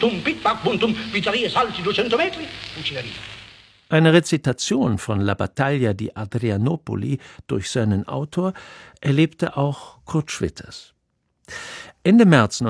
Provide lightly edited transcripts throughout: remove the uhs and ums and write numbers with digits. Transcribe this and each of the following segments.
Eine Rezitation von La Battaglia di Adrianopoli durch seinen Autor erlebte auch Kurt Schwitters. Ende März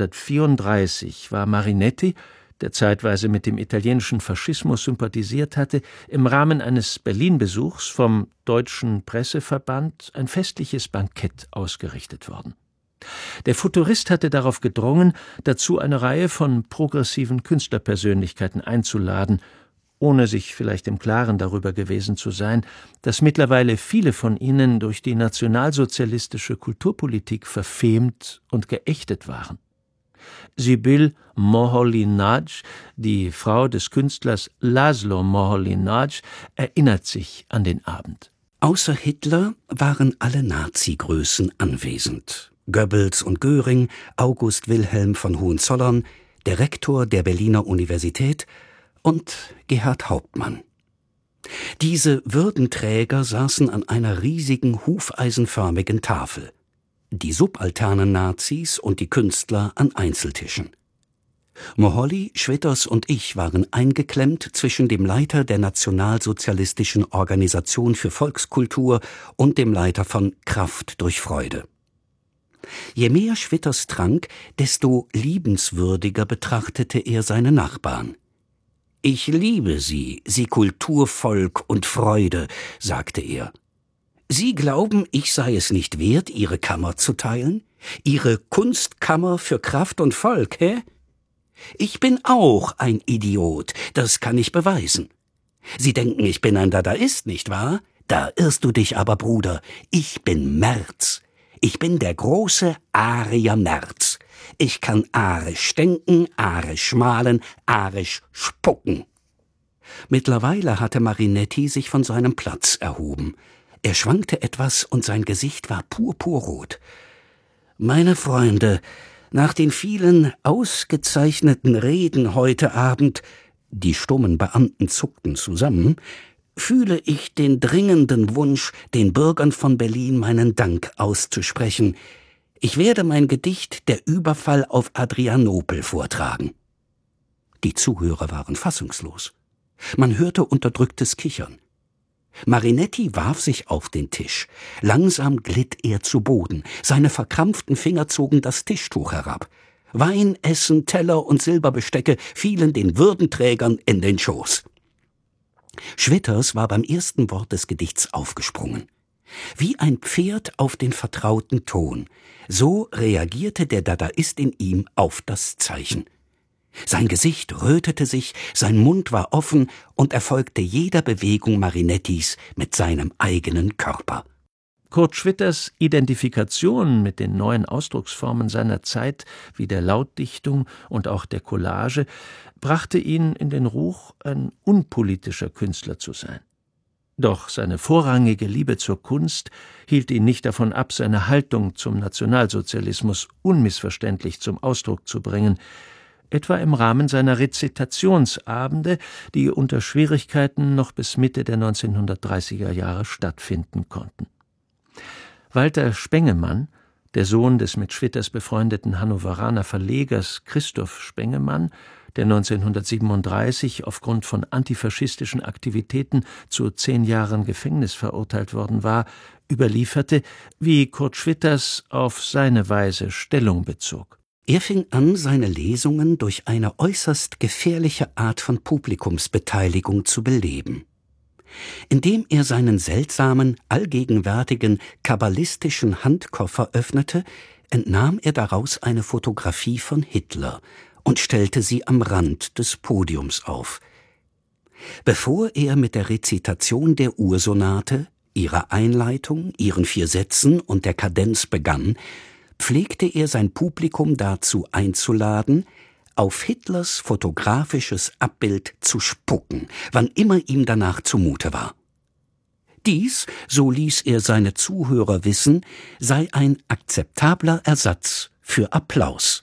1934 war Marinetti, der zeitweise mit dem italienischen Faschismus sympathisiert hatte, im Rahmen eines Berlin-Besuchs vom Deutschen Presseverband ein festliches Bankett ausgerichtet worden. Der Futurist hatte darauf gedrungen, dazu eine Reihe von progressiven Künstlerpersönlichkeiten einzuladen, ohne sich vielleicht im Klaren darüber gewesen zu sein, dass mittlerweile viele von ihnen durch die nationalsozialistische Kulturpolitik verfemt und geächtet waren. Sybil Moholy-Nagy, die Frau des Künstlers Laszlo Moholy-Nagy, erinnert sich an den Abend. Außer Hitler waren alle Nazi-Größen anwesend. Goebbels und Göring, August Wilhelm von Hohenzollern, der Rektor der Berliner Universität und Gerhard Hauptmann. Diese Würdenträger saßen an einer riesigen, hufeisenförmigen Tafel. Die subalternen Nazis und die Künstler an Einzeltischen. Moholy, Schwitters und ich waren eingeklemmt zwischen dem Leiter der Nationalsozialistischen Organisation für Volkskultur und dem Leiter von Kraft durch Freude. Je mehr Schwitters trank, desto liebenswürdiger betrachtete er seine Nachbarn. »Ich liebe Sie, Sie Kulturvolk und Freude«, sagte er. »Sie glauben, ich sei es nicht wert, Ihre Kammer zu teilen? Ihre Kunstkammer für Kraft und Volk, hä? Ich bin auch ein Idiot, das kann ich beweisen. Sie denken, ich bin ein Dadaist, nicht wahr? Da irrst du dich aber, Bruder. Ich bin Merz. Ich bin der große Arier Merz. Ich kann arisch denken, arisch malen, arisch spucken.« Mittlerweile hatte Marinetti sich von seinem Platz erhoben. Er schwankte etwas und sein Gesicht war purpurrot. »Meine Freunde, nach den vielen ausgezeichneten Reden heute Abend«, die stummen Beamten zuckten zusammen, »fühle ich den dringenden Wunsch, den Bürgern von Berlin meinen Dank auszusprechen. Ich werde mein Gedicht »Der Überfall auf Adrianopel« vortragen.« Die Zuhörer waren fassungslos. Man hörte unterdrücktes Kichern. Marinetti warf sich auf den Tisch. Langsam glitt er zu Boden. Seine verkrampften Finger zogen das Tischtuch herab. Wein, Essen, Teller und Silberbestecke fielen den Würdenträgern in den Schoß. Schwitters war beim ersten Wort des Gedichts aufgesprungen. Wie ein Pferd auf den vertrauten Ton. So reagierte der Dadaist in ihm auf das Zeichen. Sein Gesicht rötete sich, sein Mund war offen und er folgte jeder Bewegung Marinettis mit seinem eigenen Körper. Kurt Schwitters Identifikation mit den neuen Ausdrucksformen seiner Zeit, wie der Lautdichtung und auch der Collage, brachte ihn in den Ruch, ein unpolitischer Künstler zu sein. Doch seine vorrangige Liebe zur Kunst hielt ihn nicht davon ab, seine Haltung zum Nationalsozialismus unmissverständlich zum Ausdruck zu bringen, etwa im Rahmen seiner Rezitationsabende, die unter Schwierigkeiten noch bis Mitte der 1930er Jahre stattfinden konnten. Walter Spengemann, der Sohn des mit Schwitters befreundeten Hannoveraner Verlegers Christoph Spengemann, der 1937 aufgrund von antifaschistischen Aktivitäten zu 10 Jahren Gefängnis verurteilt worden war, überlieferte, wie Kurt Schwitters auf seine Weise Stellung bezog. Er fing an, seine Lesungen durch eine äußerst gefährliche Art von Publikumsbeteiligung zu beleben. Indem er seinen seltsamen, allgegenwärtigen, kabbalistischen Handkoffer öffnete, entnahm er daraus eine Fotografie von Hitler und stellte sie am Rand des Podiums auf. Bevor er mit der Rezitation der Ursonate, ihrer Einleitung, ihren 4 Sätzen und der Kadenz begann, pflegte er sein Publikum dazu einzuladen, auf Hitlers fotografisches Abbild zu spucken, wann immer ihm danach zumute war. Dies, so ließ er seine Zuhörer wissen, sei ein akzeptabler Ersatz für Applaus.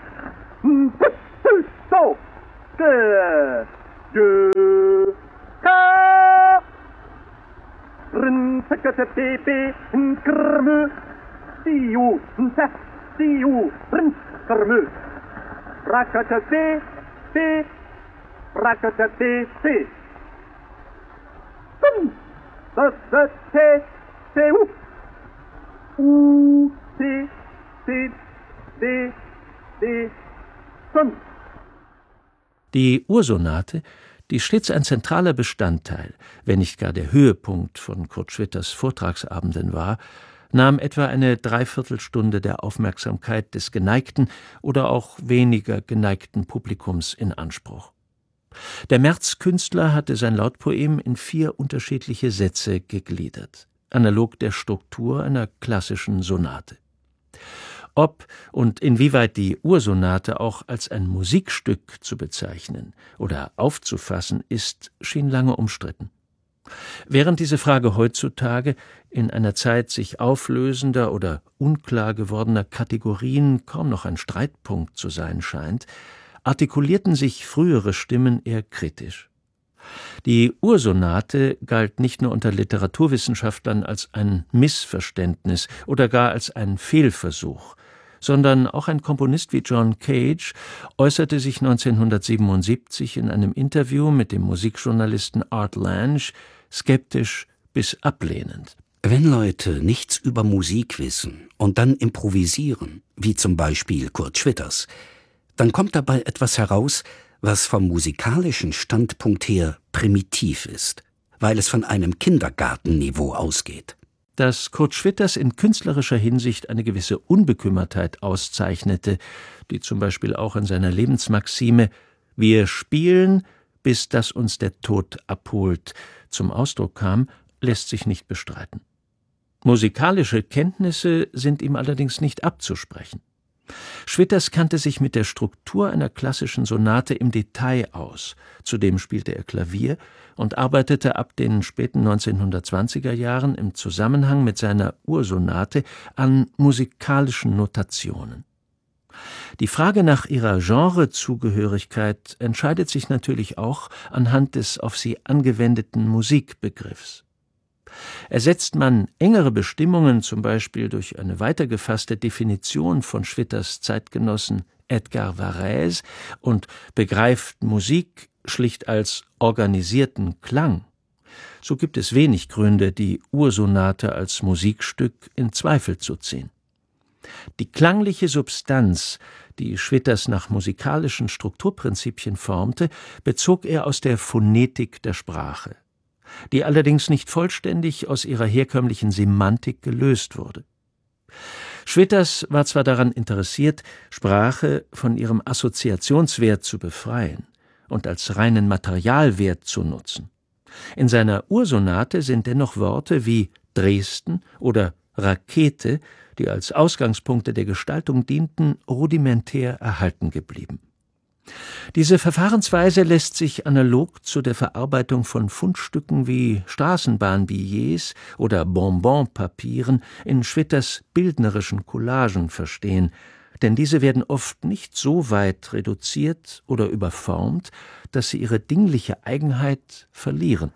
So, de, Die Ursonate, die stets ein zentraler Bestandteil, wenn nicht gar der Höhepunkt von Kurt Schwitters Vortragsabenden war, nahm etwa eine Dreiviertelstunde der Aufmerksamkeit des geneigten oder auch weniger geneigten Publikums in Anspruch. Der Märzkünstler hatte sein Lautpoem in 4 unterschiedliche Sätze gegliedert, analog der Struktur einer klassischen Sonate. Ob und inwieweit die Ursonate auch als ein Musikstück zu bezeichnen oder aufzufassen ist, schien lange umstritten. Während diese Frage heutzutage in einer Zeit sich auflösender oder unklar gewordener Kategorien kaum noch ein Streitpunkt zu sein scheint, artikulierten sich frühere Stimmen eher kritisch. Die Ursonate galt nicht nur unter Literaturwissenschaftlern als ein Missverständnis oder gar als ein Fehlversuch, sondern auch ein Komponist wie John Cage äußerte sich 1977 in einem Interview mit dem Musikjournalisten Art Lange skeptisch bis ablehnend. Wenn Leute nichts über Musik wissen und dann improvisieren, wie zum Beispiel Kurt Schwitters, dann kommt dabei etwas heraus, was vom musikalischen Standpunkt her primitiv ist, weil es von einem Kindergartenniveau ausgeht. Dass Kurt Schwitters in künstlerischer Hinsicht eine gewisse Unbekümmertheit auszeichnete, die zum Beispiel auch in seiner Lebensmaxime »Wir spielen, bis dass uns der Tod abholt« zum Ausdruck kam, lässt sich nicht bestreiten. Musikalische Kenntnisse sind ihm allerdings nicht abzusprechen. Schwitters kannte sich mit der Struktur einer klassischen Sonate im Detail aus. Zudem spielte er Klavier und arbeitete ab den späten 1920er Jahren im Zusammenhang mit seiner Ursonate an musikalischen Notationen. Die Frage nach ihrer Genrezugehörigkeit entscheidet sich natürlich auch anhand des auf sie angewendeten Musikbegriffs. Ersetzt man engere Bestimmungen, zum Beispiel durch eine weitergefasste Definition von Schwitters Zeitgenossen Edgar Varèse, und begreift Musik schlicht als organisierten Klang, so gibt es wenig Gründe, die Ursonate als Musikstück in Zweifel zu ziehen. Die klangliche Substanz, die Schwitters nach musikalischen Strukturprinzipien formte, bezog er aus der Phonetik der Sprache, die allerdings nicht vollständig aus ihrer herkömmlichen Semantik gelöst wurde. Schwitters war zwar daran interessiert, Sprache von ihrem Assoziationswert zu befreien und als reinen Materialwert zu nutzen. In seiner Ursonate sind dennoch Worte wie Dresden oder Rakete, die als Ausgangspunkte der Gestaltung dienten, rudimentär erhalten geblieben. Diese Verfahrensweise lässt sich analog zu der Verarbeitung von Fundstücken wie Straßenbahnbillets oder Bonbonpapieren in Schwitters bildnerischen Collagen verstehen, denn diese werden oft nicht so weit reduziert oder überformt, dass sie ihre dingliche Eigenheit verlieren.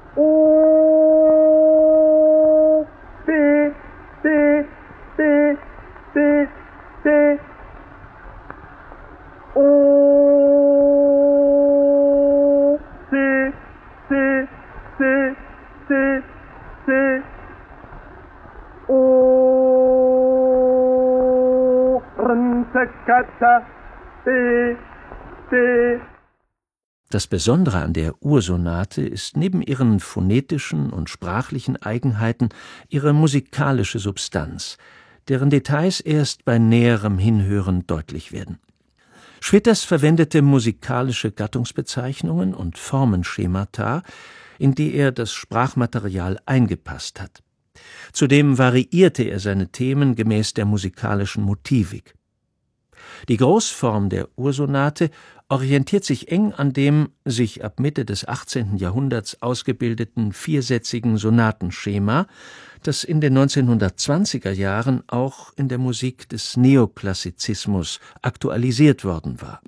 Das Besondere an der Ursonate ist neben ihren phonetischen und sprachlichen Eigenheiten ihre musikalische Substanz, deren Details erst bei näherem Hinhören deutlich werden. Schwitters verwendete musikalische Gattungsbezeichnungen und Formenschemata, in die er das Sprachmaterial eingepasst hat. Zudem variierte er seine Themen gemäß der musikalischen Motivik. Die Großform der Ursonate orientiert sich eng an dem sich ab Mitte des 18. Jahrhunderts ausgebildeten viersätzigen Sonatenschema, das in den 1920er Jahren auch in der Musik des Neoklassizismus aktualisiert worden war.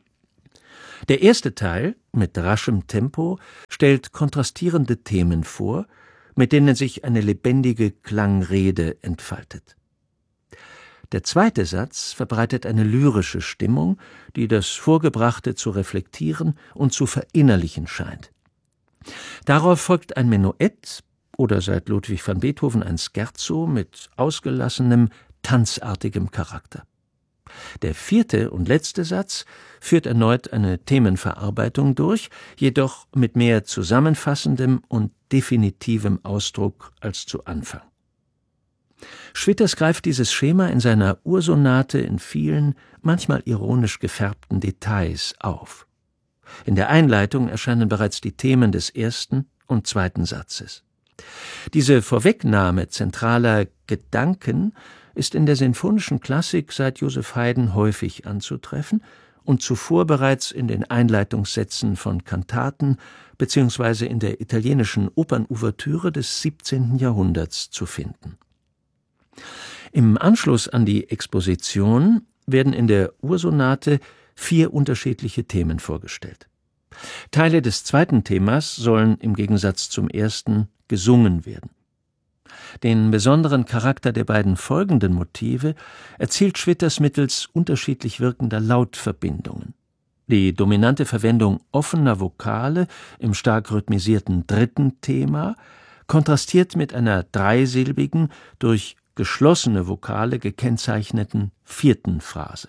Der erste Teil, mit raschem Tempo, stellt kontrastierende Themen vor, mit denen sich eine lebendige Klangrede entfaltet. Der zweite Satz verbreitet eine lyrische Stimmung, die das Vorgebrachte zu reflektieren und zu verinnerlichen scheint. Darauf folgt ein Menuett oder seit Ludwig van Beethoven ein Scherzo mit ausgelassenem, tanzartigem Charakter. Der vierte und letzte Satz führt erneut eine Themenverarbeitung durch, jedoch mit mehr zusammenfassendem und definitivem Ausdruck als zu Anfang. Schwitters greift dieses Schema in seiner Ursonate in vielen, manchmal ironisch gefärbten Details auf. In der Einleitung erscheinen bereits die Themen des ersten und zweiten Satzes. Diese Vorwegnahme zentraler Gedanken ist in der sinfonischen Klassik seit Joseph Haydn häufig anzutreffen und zuvor bereits in den Einleitungssätzen von Kantaten bzw. in der italienischen Opernouvertüre des 17. Jahrhunderts zu finden. Im Anschluss an die Exposition werden in der Ursonate 4 unterschiedliche Themen vorgestellt. Teile des zweiten Themas sollen im Gegensatz zum ersten gesungen werden. Den besonderen Charakter der beiden folgenden Motive erzielt Schwitters mittels unterschiedlich wirkender Lautverbindungen. Die dominante Verwendung offener Vokale im stark rhythmisierten dritten Thema kontrastiert mit einer dreisilbigen, durch geschlossene Vokale gekennzeichneten vierten Phrase.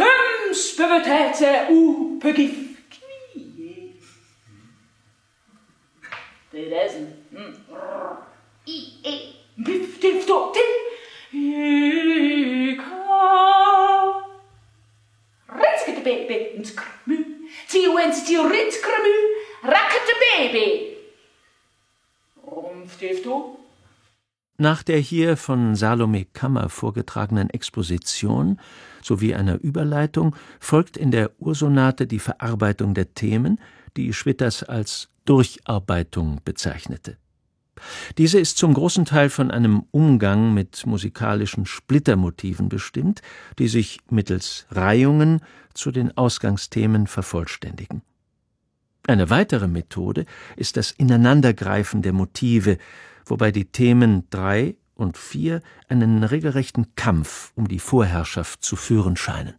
Nach der hier von Salome Kammer vorgetragenen Exposition sowie einer Überleitung folgt in der Ursonate die Verarbeitung der Themen, die Schwitters als Durcharbeitung bezeichnete. Diese ist zum großen Teil von einem Umgang mit musikalischen Splittermotiven bestimmt, die sich mittels Reihungen zu den Ausgangsthemen vervollständigen. Eine weitere Methode ist das Ineinandergreifen der Motive, wobei die Themen 3 und 4 einen regelrechten Kampf um die Vorherrschaft zu führen scheinen.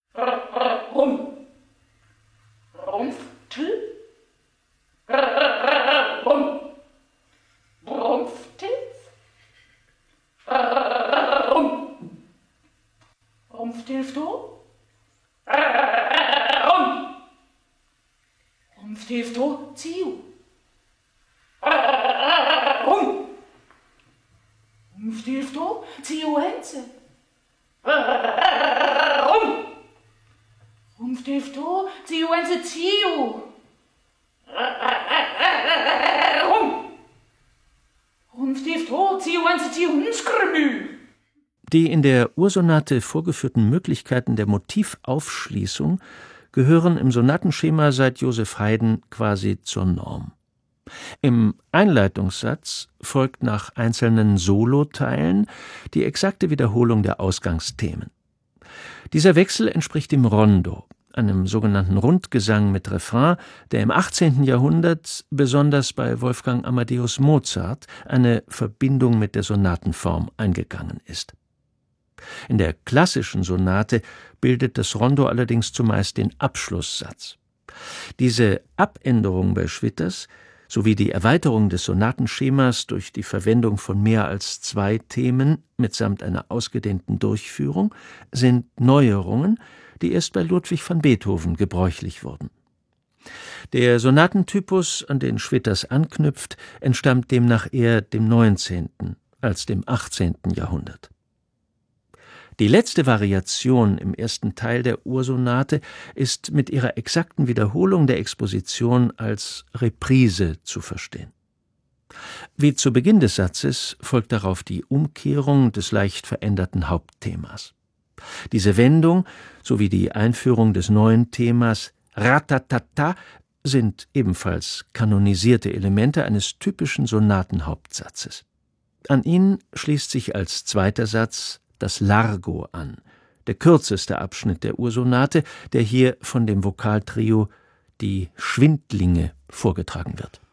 Die in der Ursonate vorgeführten Möglichkeiten der Motivaufschließung gehören im Sonatenschema seit Joseph Haydn quasi zur Norm. Im Einleitungssatz folgt nach einzelnen Soloteilen die exakte Wiederholung der Ausgangsthemen. Dieser Wechsel entspricht dem Rondo, einem sogenannten Rundgesang mit Refrain, der im 18. Jahrhundert besonders bei Wolfgang Amadeus Mozart eine Verbindung mit der Sonatenform eingegangen ist. In der klassischen Sonate bildet das Rondo allerdings zumeist den Abschlusssatz. Diese Abänderung bei Schwitters sowie die Erweiterung des Sonatenschemas durch die Verwendung von mehr als 2 Themen mitsamt einer ausgedehnten Durchführung sind Neuerungen, die erst bei Ludwig van Beethoven gebräuchlich wurden. Der Sonatentypus, an den Schwitters anknüpft, entstammt demnach eher dem 19. als dem 18. Jahrhundert. Die letzte Variation im ersten Teil der Ursonate ist mit ihrer exakten Wiederholung der Exposition als Reprise zu verstehen. Wie zu Beginn des Satzes folgt darauf die Umkehrung des leicht veränderten Hauptthemas. Diese Wendung sowie die Einführung des neuen Themas Ratatata sind ebenfalls kanonisierte Elemente eines typischen Sonatenhauptsatzes. An ihn schließt sich als zweiter Satz das Largo an, der kürzeste Abschnitt der Ursonate, der hier von dem Vokaltrio Die Schwindlinge vorgetragen wird.